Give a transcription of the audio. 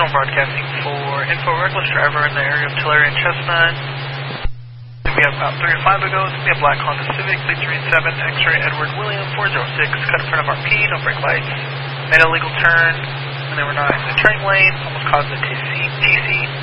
Original broadcasting for Info Reckless Driver in the area of Tulare and Chestnut. We have about 3 or 5 ago. We have black Honda Civic, plate 3 and 7, X-ray Edward William 406, cut in front of RP, no brake lights, made a legal turn, and they were not in the turning lane, almost caused a TC.